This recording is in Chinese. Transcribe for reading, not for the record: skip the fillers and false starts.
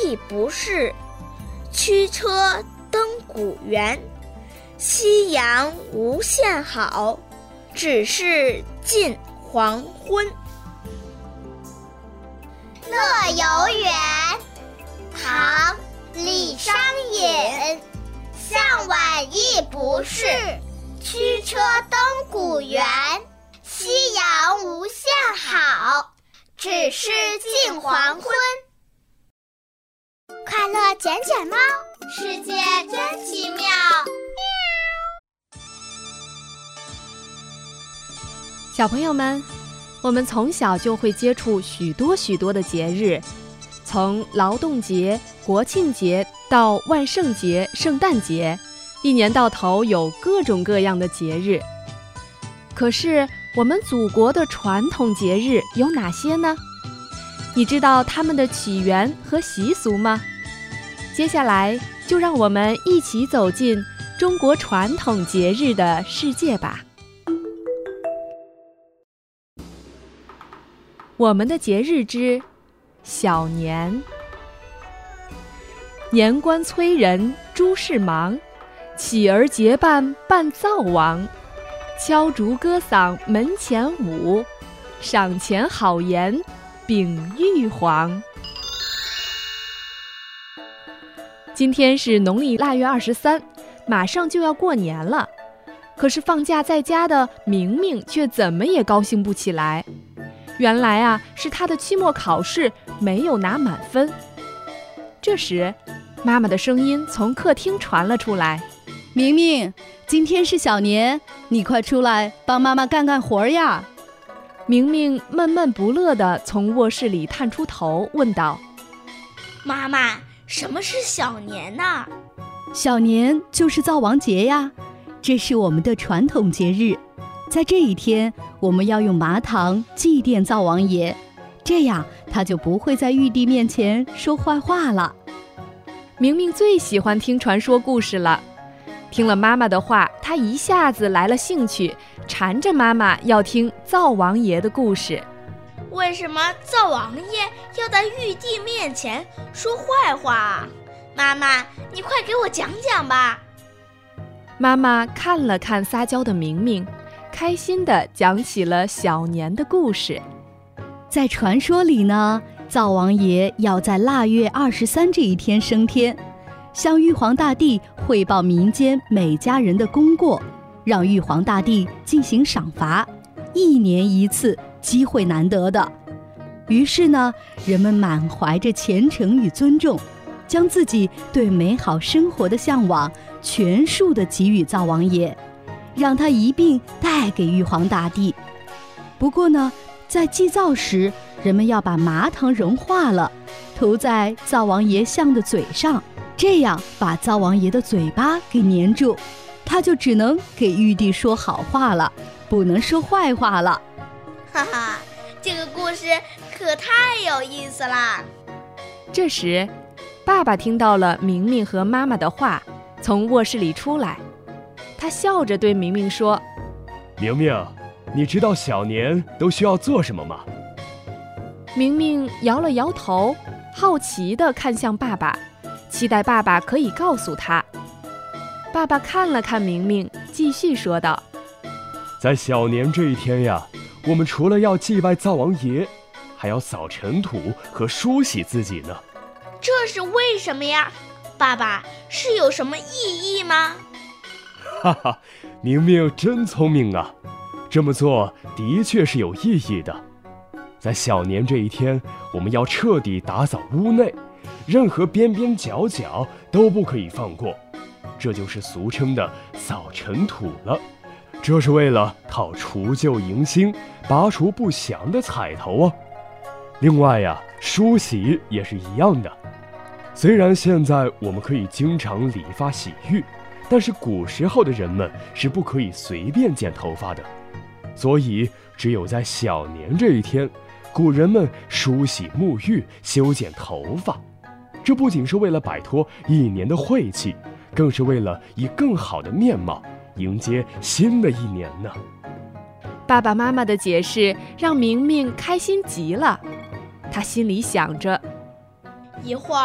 亦不是，驱车登古原。夕阳无限好，只是近黄昏。 乐游原，唐·李商隐。向晚意不适，驱车登古原。夕阳无限好，只是近黄昏。快乐捡捡猫，世界真奇妙。 小朋友们，我们从小就会接触许多的节日，从劳动节、国庆节到万圣节、圣诞节，一年到头有各种各样的节日。可是我们祖国的传统节日有哪些呢？你知道它们的起源和习俗吗？接下来就让我们一起走进中国传统节日的世界吧。我们的节日之小年。年关催人诸事忙，起而结伴伴灶王。敲竹歌嗓门前舞，赏钱好言秉玉皇。今天是农历腊月23，马上就要过年了。可是放假在家的明明却怎么也高兴不起来。原来啊，是他的期末考试没有拿满分。这时，妈妈的声音从客厅传了出来：“ 明明，今天是小年，你快出来帮妈妈干干活呀！” 明明闷闷不乐地从卧室里探出头，问道：“ 妈妈，什么是小年呢？” 小年就是灶王节呀，这是我们的传统节日。在这一天，我们要用麻糖祭奠灶王爷，这样他就不会在玉帝面前说坏话了。 明明最喜欢听传说故事了，听了妈妈的话，他一下子来了兴趣，缠着妈妈要听灶王爷的故事。 为什么灶王爷要在玉帝面前说坏话啊？妈妈，你快给我讲讲吧。 妈妈看了看撒娇的明明，开心地讲起了小年的故事。 在传说里呢，灶王爷要在腊月23这一天升天，向玉皇大帝汇报民间每家人的功过，让玉皇大帝进行赏罚，1年1次，机会难得的。于是呢，人们满怀着虔诚与尊重，将自己对美好生活的向往全数地给予灶王爷，让他一并带给玉皇大帝。不过呢，在祭灶时，人们要把麻糖融化了，涂在灶王爷像的嘴上，这样把灶王爷的嘴巴给粘住，他就只能给玉帝说好话了，不能说坏话了。 哈哈，这个故事可太有意思啦！ 这时，爸爸听到了明明和妈妈的话，从卧室里出来。他笑着对明明说：“ 明明，你知道小年都需要做什么吗？” 明明摇了摇头，好奇地看向爸爸，期待爸爸可以告诉他。爸爸看了看明明，继续说道：“ 在小年这一天呀，我们除了要祭拜灶王爷，还要扫尘土和梳洗自己呢。” 这是为什么呀？爸爸，是有什么意义吗？ 哈哈，明明真聪明啊！这么做的确是有意义的。在小年这一天，我们要彻底打扫屋内，任何边边角角都不可以放过，这就是俗称的扫尘土了。这是为了讨除旧迎新、拔除不祥的彩头啊。另外呀，梳洗也是一样的。虽然现在我们可以经常理发洗浴，但是古时候的人们是不可以随便剪头发的，所以只有在小年这一天，古人们梳洗沐浴、修剪头发。这不仅是为了摆脱一年的晦气，更是为了以更好的面貌迎接新的一年呢。 爸爸妈妈的解释让明明开心极了，他心里想着， 一会儿